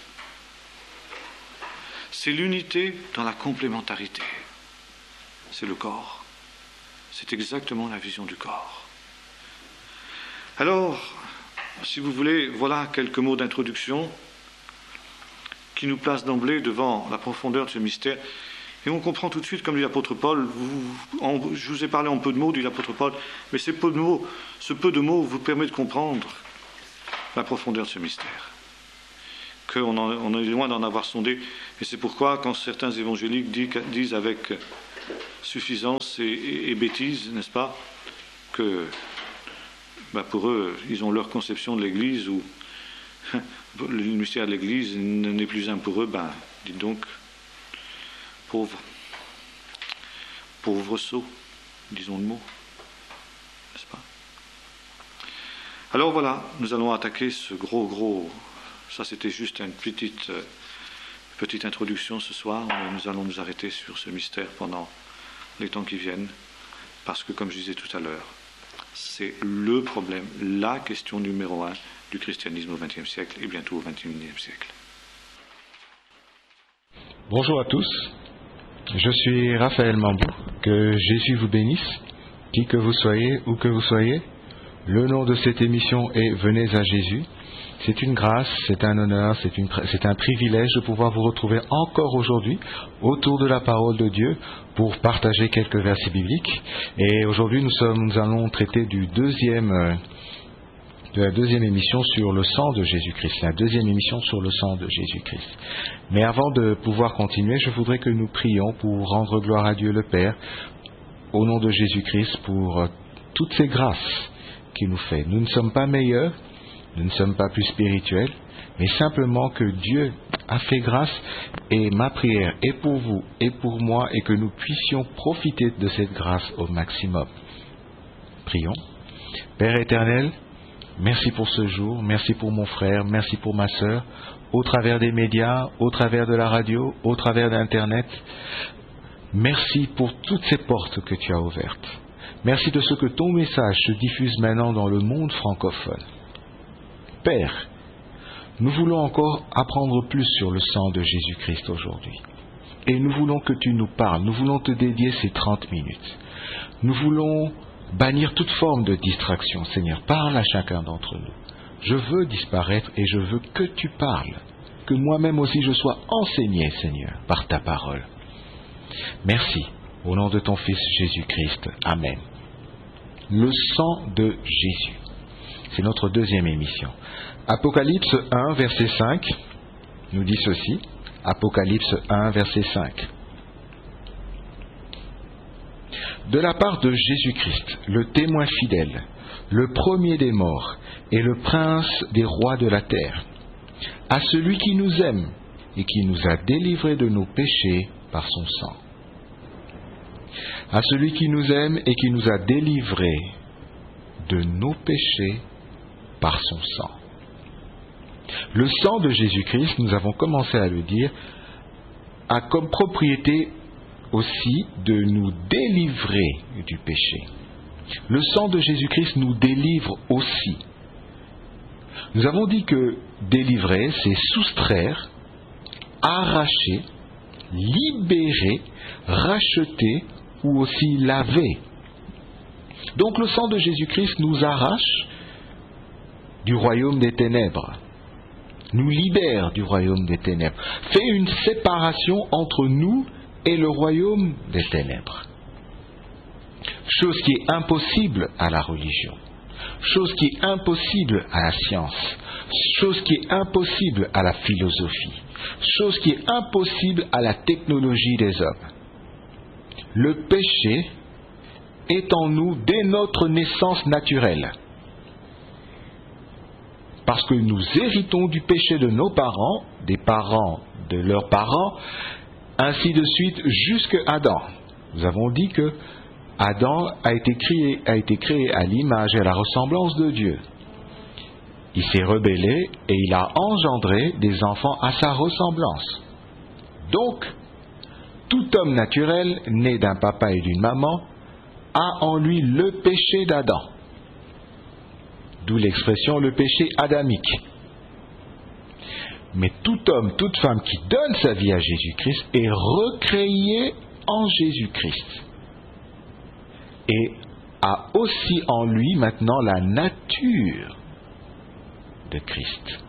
C'est l'unité dans la complémentarité. C'est le corps. C'est exactement la vision du corps. Alors, si vous voulez, voilà quelques mots d'introduction qui nous placent d'emblée devant la profondeur de ce mystère. Et on comprend tout de suite, comme dit l'apôtre Paul, vous, en, je vous ai parlé en peu de mots, dit l'apôtre Paul, mais ces peu de mots, ce peu de mots vous permet de comprendre la profondeur de ce mystère. qu'on en, on est loin d'en avoir sondé. Et c'est pourquoi, quand certains évangéliques disent avec suffisance et, et, et bêtise, n'est-ce pas, que ben pour eux, ils ont leur conception de l'Église, où le mystère de l'Église n'est plus un pour eux, ben, dites donc, pauvre, pauvre sot, disons le mot, n'est-ce pas? Alors voilà, nous allons attaquer ce gros, gros, ça c'était juste une petite, euh, petite introduction ce soir, mais nous allons nous arrêter sur ce mystère pendant les temps qui viennent, parce que comme je disais tout à l'heure, c'est le problème, la question numéro un du christianisme au vingtième siècle et bientôt au vingt et unième siècle. Bonjour à tous, je suis Raphaël Mambou, que Jésus vous bénisse, qui que vous soyez, où que vous soyez. Le nom de cette émission est Venez à Jésus. C'est une grâce, c'est un honneur, c'est, une, c'est un privilège de pouvoir vous retrouver encore aujourd'hui autour de la parole de Dieu pour partager quelques versets bibliques. Et aujourd'hui, nous, sommes, nous allons traiter du deuxième, euh, de la deuxième émission sur le sang de Jésus-Christ, la deuxième émission sur le sang de Jésus-Christ. Mais avant de pouvoir continuer, je voudrais que nous prions pour rendre gloire à Dieu le Père, au nom de Jésus-Christ, pour euh, toutes ces grâces qu'il nous fait. Nous ne sommes pas meilleurs, nous ne sommes pas plus spirituels, mais simplement que Dieu a fait grâce, et ma prière est pour vous et pour moi, et que nous puissions profiter de cette grâce au maximum. Prions. Père éternel, merci pour ce jour, merci pour mon frère, merci pour ma sœur, au travers des médias, au travers de la radio, au travers d'Internet. Merci pour toutes ces portes que tu as ouvertes. Merci de ce que ton message se diffuse maintenant dans le monde francophone. Père, nous voulons encore apprendre plus sur le sang de Jésus-Christ aujourd'hui. Et nous voulons que tu nous parles, nous voulons te dédier ces trente minutes. Nous voulons bannir toute forme de distraction. Seigneur, parle à chacun d'entre nous. Je veux disparaître et je veux que tu parles. Que moi-même aussi je sois enseigné, Seigneur, par ta parole. Merci. Au nom de ton Fils Jésus-Christ. Amen. Le sang de Jésus. C'est notre deuxième émission. Apocalypse un, verset cinq, nous dit ceci. Apocalypse un, verset cinq. De la part de Jésus-Christ, le témoin fidèle, le premier des morts et le prince des rois de la terre, à celui qui nous aime et qui nous a délivrés de nos péchés par son sang. À celui qui nous aime et qui nous a délivrés de nos péchés par son sang. Le sang de Jésus-Christ, nous avons commencé à le dire, a comme propriété aussi de nous délivrer du péché. Le sang de Jésus-Christ nous délivre aussi. Nous avons dit que délivrer, c'est soustraire, arracher, libérer, racheter ou aussi laver. Donc le sang de Jésus-Christ nous arrache du royaume des ténèbres, nous libère du royaume des ténèbres, fait une séparation entre nous et le royaume des ténèbres. Chose qui est impossible à la religion, chose qui est impossible à la science, chose qui est impossible à la philosophie, chose qui est impossible à la technologie des hommes. Le péché est en nous dès notre naissance naturelle. Parce que nous héritons du péché de nos parents, des parents de leurs parents, ainsi de suite jusqu'à Adam. Nous avons dit que Adam a été créé, a été créé à l'image et à la ressemblance de Dieu. Il s'est rebellé et il a engendré des enfants à sa ressemblance. Donc, tout homme naturel, né d'un papa et d'une maman, a en lui le péché d'Adam. D'où l'expression le péché adamique. Mais tout homme, toute femme qui donne sa vie à Jésus-Christ est recréé en Jésus-Christ. Et a aussi en lui maintenant la nature de Christ.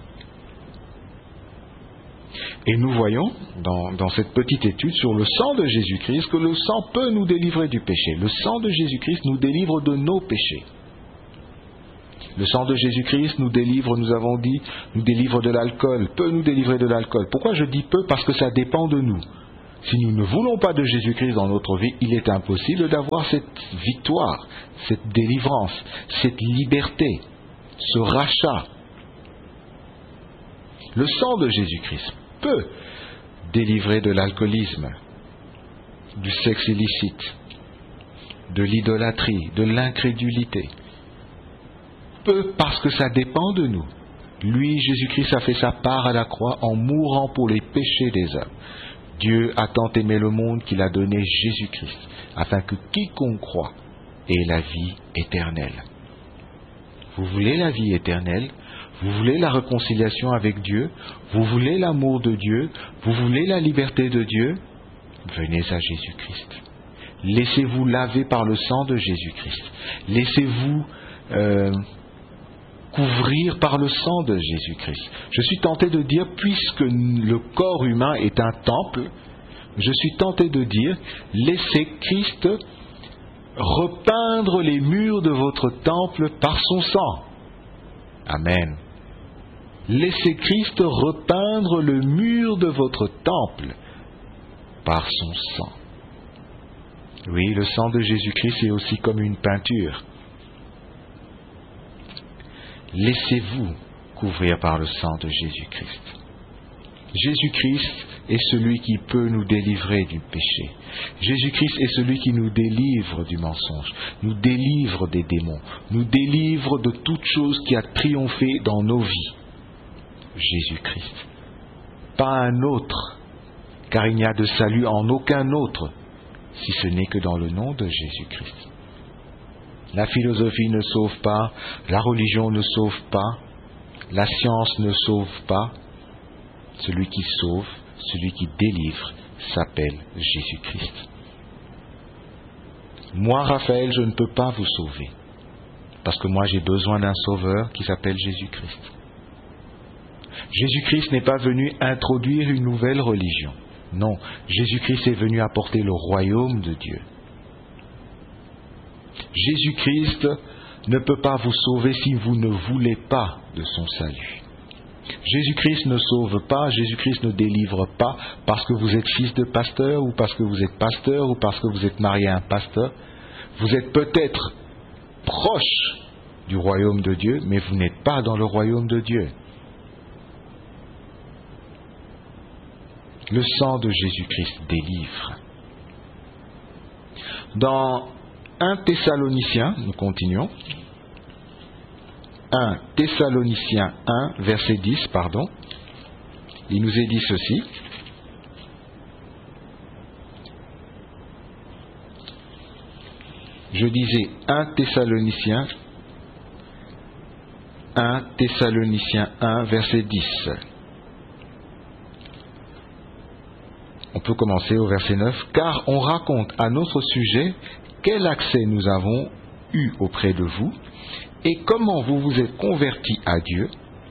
Et nous voyons dans, dans cette petite étude sur le sang de Jésus-Christ que le sang peut nous délivrer du péché. Le sang de Jésus-Christ nous délivre de nos péchés. Le sang de Jésus-Christ nous délivre, nous avons dit, nous délivre de l'alcool, peut nous délivrer de l'alcool. Pourquoi je dis peu? Parce que ça dépend de nous. Si nous ne voulons pas de Jésus-Christ dans notre vie, il est impossible d'avoir cette victoire, cette délivrance, cette liberté, ce rachat. Le sang de Jésus-Christ peut délivrer de l'alcoolisme, du sexe illicite, de l'idolâtrie, de l'incrédulité. Peu parce que ça dépend de nous. Lui, Jésus-Christ, a fait sa part à la croix en mourant pour les péchés des hommes. Dieu a tant aimé le monde qu'il a donné Jésus-Christ, afin que quiconque croit ait la vie éternelle. Vous voulez la vie éternelle? Vous voulez la réconciliation avec Dieu? Vous voulez l'amour de Dieu? Vous voulez la liberté de Dieu? Venez à Jésus-Christ. Laissez-vous laver par le sang de Jésus-Christ. Laissez-vous euh, couvrir par le sang de Jésus-Christ. Je suis tenté de dire, puisque le corps humain est un temple, je suis tenté de dire, laissez Christ repeindre les murs de votre temple par son sang. Amen. Laissez Christ repeindre le mur de votre temple par son sang. Oui, le sang de Jésus-Christ est aussi comme une peinture. Laissez-vous couvrir par le sang de Jésus-Christ. Jésus-Christ est celui qui peut nous délivrer du péché. Jésus-Christ est celui qui nous délivre du mensonge, nous délivre des démons, nous délivre de toute chose qui a triomphé dans nos vies. Jésus-Christ. Pas un autre, car il n'y a de salut en aucun autre, si ce n'est que dans le nom de Jésus-Christ. La philosophie ne sauve pas, la religion ne sauve pas, la science ne sauve pas. Celui qui sauve, celui qui délivre, s'appelle Jésus-Christ. Moi, Raphaël, je ne peux pas vous sauver, parce que moi j'ai besoin d'un sauveur qui s'appelle Jésus-Christ. Jésus-Christ n'est pas venu introduire une nouvelle religion. Non, Jésus-Christ est venu apporter le royaume de Dieu. Jésus-Christ ne peut pas vous sauver si vous ne voulez pas de son salut. Jésus-Christ ne sauve pas, Jésus-Christ ne délivre pas parce que vous êtes fils de pasteur ou parce que vous êtes pasteur ou parce que vous êtes marié à un pasteur. Vous êtes peut-être proche du royaume de Dieu, mais vous n'êtes pas dans le royaume de Dieu. Le sang de Jésus-Christ délivre. Dans un Thessaloniciens, nous continuons. un Thessaloniciens un, verset dix, pardon. Il nous est dit ceci. Je disais un Thessaloniciens, un Thessaloniciens un, verset dix. On peut commencer au verset neuf. Car on raconte à notre sujet quel accès nous avons eu auprès de vous et comment vous vous êtes convertis à Dieu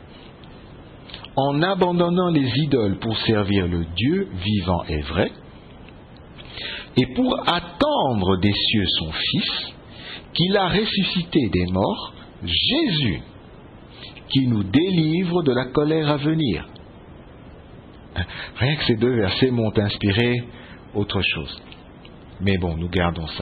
en abandonnant les idoles pour servir le Dieu vivant et vrai et pour attendre des cieux son Fils qu'il a ressuscité des morts, Jésus, qui nous délivre de la colère à venir. Rien que ces deux versets m'ont inspiré autre chose. Mais bon, nous gardons ça.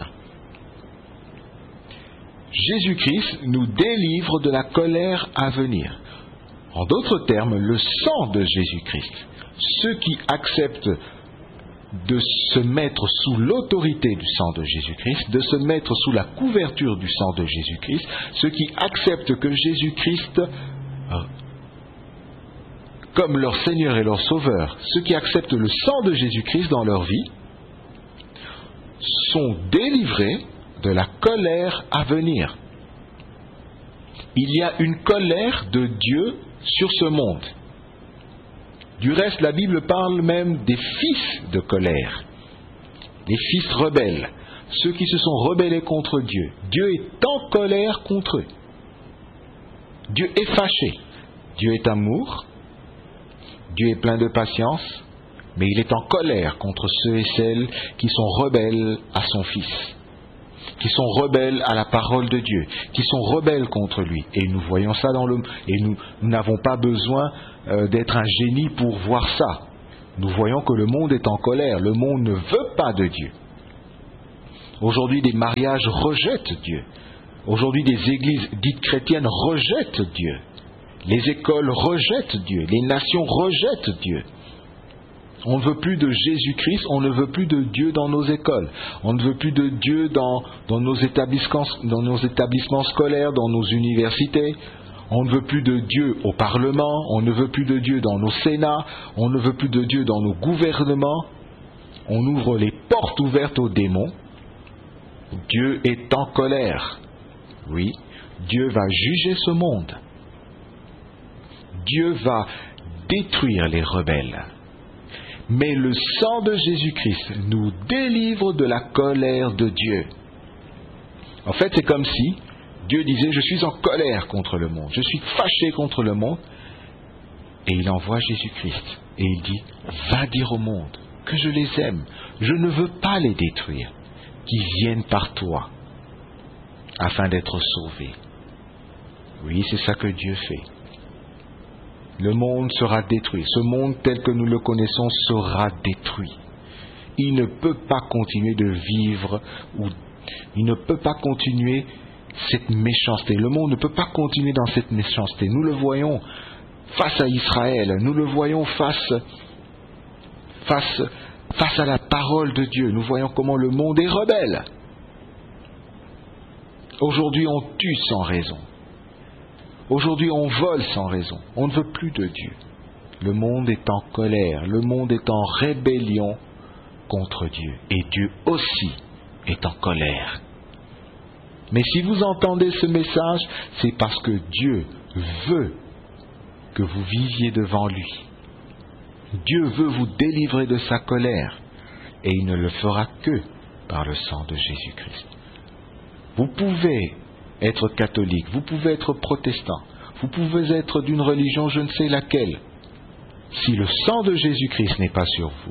Jésus-Christ nous délivre de la colère à venir. En d'autres termes, le sang de Jésus-Christ. Ceux qui acceptent de se mettre sous l'autorité du sang de Jésus-Christ, de se mettre sous la couverture du sang de Jésus-Christ, ceux qui acceptent que Jésus-Christ, comme leur Seigneur et leur Sauveur, ceux qui acceptent le sang de Jésus-Christ dans leur vie, sont délivrés de la colère à venir. Il y a une colère de Dieu sur ce monde. Du reste, la Bible parle même des fils de colère, les fils rebelles, ceux qui se sont rebellés contre Dieu. Dieu est en colère contre eux. Dieu est fâché. Dieu est amour. Dieu est plein de patience, mais il est en colère contre ceux et celles qui sont rebelles à son Fils, qui qui sont rebelles à la parole de Dieu, qui sont rebelles contre lui. Et nous voyons ça dans le... Et nous n'avons pas besoin euh, d'être un génie pour voir ça. Nous voyons que le monde est en colère. Le monde ne veut pas de Dieu. Aujourd'hui, des mariages rejettent Dieu. Aujourd'hui, des églises dites chrétiennes rejettent Dieu. Les écoles rejettent Dieu. Les nations rejettent Dieu. On ne veut plus de Jésus-Christ, on ne veut plus de Dieu dans nos écoles. On ne veut plus de Dieu dans, dans, nos établissements, dans nos établissements scolaires, dans nos universités. On ne veut plus de Dieu au Parlement, on ne veut plus de Dieu dans nos sénats, on ne veut plus de Dieu dans nos gouvernements. On ouvre les portes ouvertes aux démons. Dieu est en colère. Oui, Dieu va juger ce monde. Dieu va détruire les rebelles. Mais le sang de Jésus-Christ nous délivre de la colère de Dieu. En fait, c'est comme si Dieu disait, je suis en colère contre le monde, je suis fâché contre le monde, et il envoie Jésus-Christ. Et il dit, va dire au monde que je les aime, je ne veux pas les détruire, qu'ils viennent par toi, afin d'être sauvés. Oui, c'est ça que Dieu fait. Le monde sera détruit. Ce monde tel que nous le connaissons sera détruit. Il ne peut pas continuer de vivre, ou il ne peut pas continuer cette méchanceté. Le monde ne peut pas continuer dans cette méchanceté. Nous le voyons face à Israël, nous le voyons face, face, face à la parole de Dieu. Nous voyons comment le monde est rebelle. Aujourd'hui, on tue sans raison. Aujourd'hui, on vole sans raison. On ne veut plus de Dieu. Le monde est en colère. Le monde est en rébellion contre Dieu. Et Dieu aussi est en colère. Mais si vous entendez ce message, c'est parce que Dieu veut que vous viviez devant lui. Dieu veut vous délivrer de sa colère. Et il ne le fera que par le sang de Jésus-Christ. Vous pouvez être catholique, vous pouvez être protestant, vous pouvez être d'une religion je ne sais laquelle. Si le sang de Jésus-Christ n'est pas sur vous,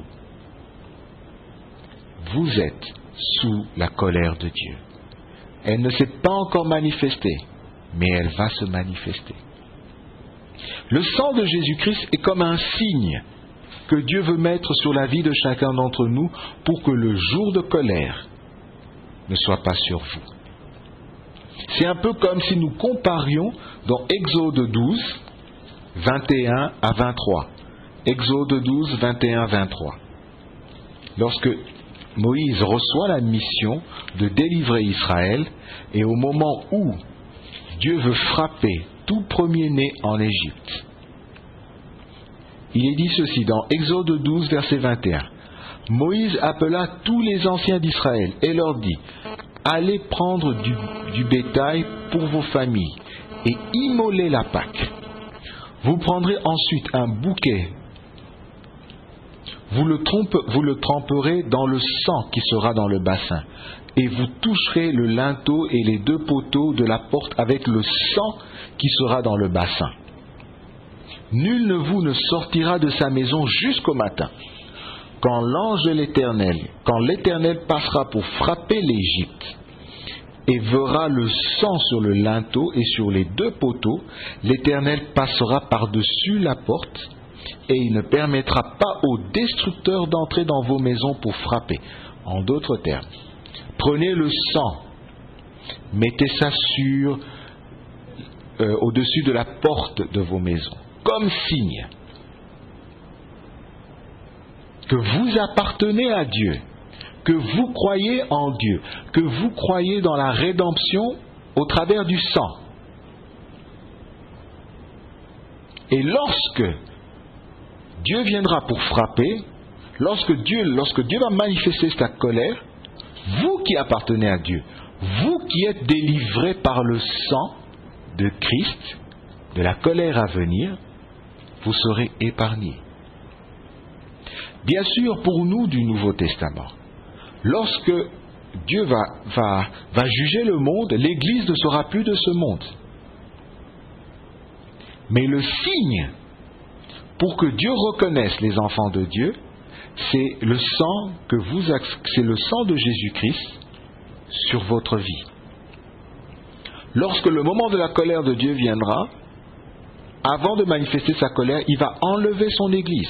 vous êtes sous la colère de Dieu. Elle ne s'est pas encore manifestée, mais elle va se manifester. Le sang de Jésus-Christ est comme un signe que Dieu veut mettre sur la vie de chacun d'entre nous pour que le jour de colère ne soit pas sur vous. C'est un peu comme si nous comparions dans Exode douze, vingt et un à vingt-trois. Exode douze, vingt et un à vingt-trois. Lorsque Moïse reçoit la mission de délivrer Israël, et au moment où Dieu veut frapper tout premier-né en Égypte, il est dit ceci dans Exode douze, verset vingt et un. Moïse appela tous les anciens d'Israël et leur dit, allez prendre du, du bétail pour vos familles et immoler la Pâque. Vous prendrez ensuite un bouquet, vous le, trompe, vous le tremperez dans le sang qui sera dans le bassin, et vous toucherez le linteau et les deux poteaux de la porte avec le sang qui sera dans le bassin. Nul de vous ne sortira de sa maison jusqu'au matin. Quand l'ange de l'Éternel, quand l'Éternel passera pour frapper l'Égypte et verra le sang sur le linteau et sur les deux poteaux, l'Éternel passera par-dessus la porte et il ne permettra pas aux destructeurs d'entrer dans vos maisons pour frapper. En d'autres termes, prenez le sang, mettez ça sur, euh, au-dessus de la porte de vos maisons, comme signe que vous appartenez à Dieu, que vous croyez en Dieu, que vous croyez dans la rédemption au travers du sang. Et lorsque Dieu viendra pour frapper, lorsque Dieu, lorsque Dieu va manifester sa colère, vous qui appartenez à Dieu, vous qui êtes délivrés par le sang de Christ, de la colère à venir, vous serez épargnés. Bien sûr, pour nous du Nouveau Testament, lorsque Dieu va, va, va juger le monde, l'Église ne sera plus de ce monde. Mais le signe pour que Dieu reconnaisse les enfants de Dieu, c'est le sang que vous, c'est le sang de Jésus-Christ sur votre vie. Lorsque le moment de la colère de Dieu viendra, avant de manifester sa colère, il va enlever son Église.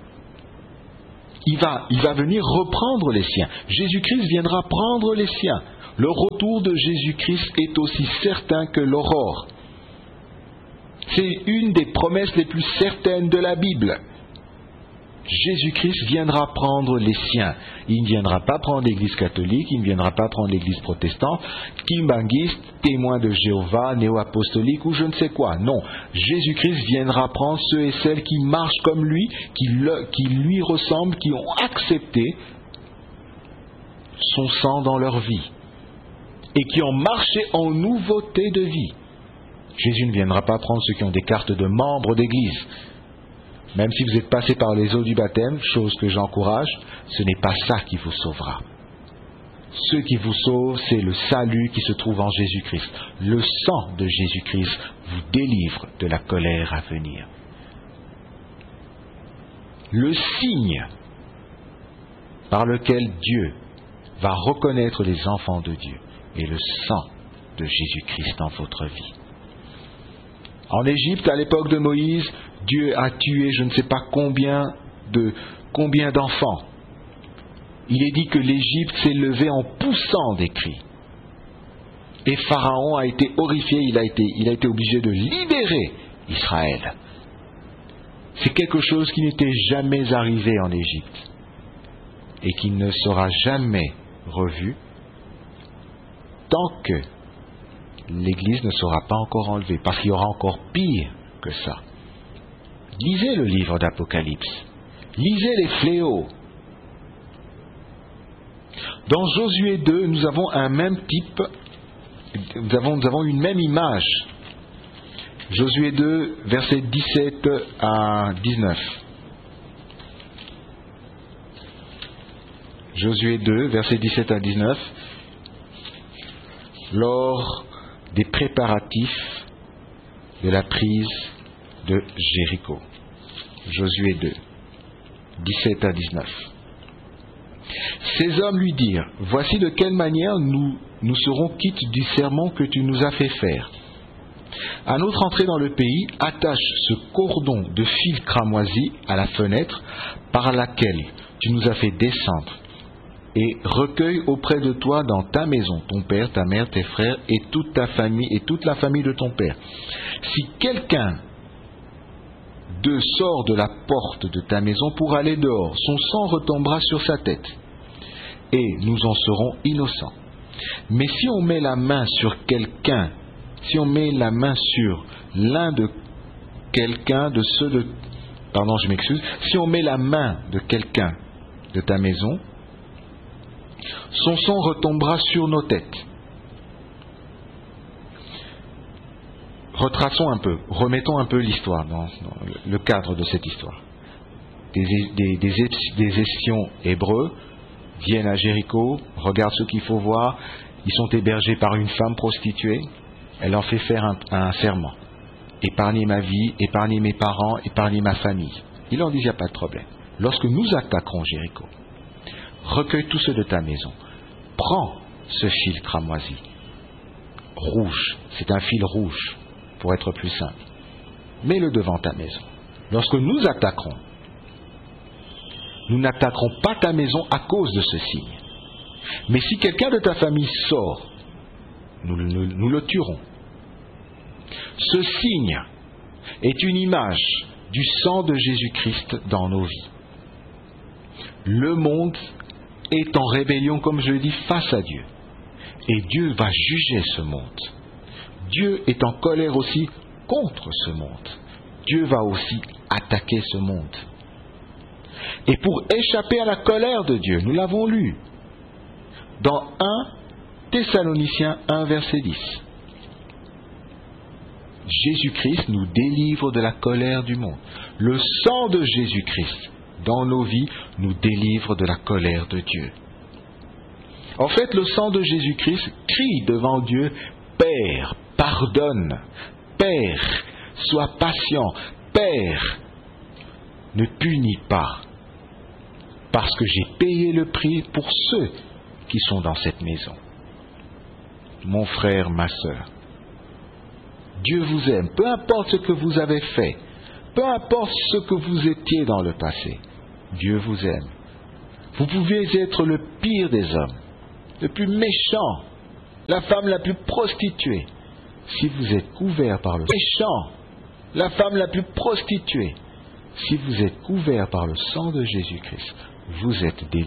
Il va, il va venir reprendre les siens. Jésus-Christ viendra prendre les siens. Le retour de Jésus-Christ est aussi certain que l'aurore. C'est une des promesses les plus certaines de la Bible. Jésus-Christ viendra prendre les siens. Il ne viendra pas prendre l'Église catholique, il ne viendra pas prendre l'Église protestante, kimbanguiste, témoin de Jéhovah, néo-apostolique ou je ne sais quoi. Non, Jésus-Christ viendra prendre ceux et celles qui marchent comme lui, qui, le, qui lui ressemblent, qui ont accepté son sang dans leur vie et qui ont marché en nouveauté de vie. Jésus ne viendra pas prendre ceux qui ont des cartes de membres d'Église. Même si vous êtes passé par les eaux du baptême, chose que j'encourage, ce n'est pas ça qui vous sauvera. Ce qui vous sauve, c'est le salut qui se trouve en Jésus-Christ. Le sang de Jésus-Christ vous délivre de la colère à venir. Le signe par lequel Dieu va reconnaître les enfants de Dieu est le sang de Jésus-Christ dans votre vie. En Égypte, à l'époque de Moïse, Dieu a tué je ne sais pas combien de combien d'enfants. Il est dit que l'Égypte s'est levée en poussant des cris. Et Pharaon a été horrifié, il a été, il a été obligé de libérer Israël. C'est quelque chose qui n'était jamais arrivé en Égypte et qui ne sera jamais revu tant que l'Église ne sera pas encore enlevée, parce qu'il y aura encore pire que ça. Lisez le livre d'Apocalypse. Lisez les fléaux. Dans Josué deux, nous avons un même type, nous avons, nous avons une même image. Josué deux, versets dix-sept à dix-neuf. Josué deux, versets dix-sept à dix-neuf. Lors des préparatifs de la prise de Jéricho. Josué deux, dix-sept à dix-neuf. Ces hommes lui dirent, « Voici de quelle manière nous, nous serons quittes du serment que tu nous as fait faire. À notre entrée dans le pays, attache ce cordon de fil cramoisi à la fenêtre par laquelle tu nous as fait descendre, et recueille auprès de toi dans ta maison ton père, ta mère, tes frères et toute ta famille et toute la famille de ton père. Si quelqu'un d'eux sort de la porte de ta maison pour aller dehors, son sang retombera sur sa tête et nous en serons innocents. Mais si on met la main sur quelqu'un, si on met la main sur l'un de quelqu'un de ceux de... Pardon, je m'excuse. Si on met la main de quelqu'un de ta maison, son sang retombera sur nos têtes. Retraçons un peu, remettons un peu l'histoire dans, dans le cadre de cette histoire. Des, des, des, des espions hébreux viennent à Jéricho, regardent ce qu'il faut voir, ils sont hébergés par une femme prostituée, elle leur fait faire un, un serment. Épargnez ma vie, épargnez mes parents, épargnez ma famille. Ils leur disent, il n'y a pas de problème. Lorsque nous attaquerons Jéricho, recueille tous ceux de ta maison, prends ce fil cramoisi, rouge, c'est un fil rouge, pour être plus simple, mets-le devant ta maison. Lorsque nous attaquerons, nous n'attaquerons pas ta maison à cause de ce signe. Mais si quelqu'un de ta famille sort, nous, nous, nous le tuerons. Ce signe est une image du sang de Jésus-Christ dans nos vies. Le monde est en rébellion, comme je le dis, face à Dieu. Et Dieu va juger ce monde. Dieu est en colère aussi contre ce monde. Dieu va aussi attaquer ce monde. Et pour échapper à la colère de Dieu, nous l'avons lu dans premier Thessaloniciens un, verset dix. Jésus-Christ nous délivre de la colère du monde. Le sang de Jésus-Christ dans nos vies nous délivre de la colère de Dieu. En fait, le sang de Jésus-Christ crie devant Dieu, « Père, pardonne, Père, sois patient, Père, ne punis pas, parce que j'ai payé le prix pour ceux qui sont dans cette maison. » mon frère, ma sœur. Dieu vous aime, peu importe ce que vous avez fait, peu importe ce que vous étiez dans le passé. Dieu vous aime. Vous pouvez être le pire des hommes, le plus méchant, la femme la plus prostituée. Si vous êtes couvert par le méchant, la femme la plus prostituée, si vous êtes couvert par le sang de Jésus-Christ, vous êtes délivré.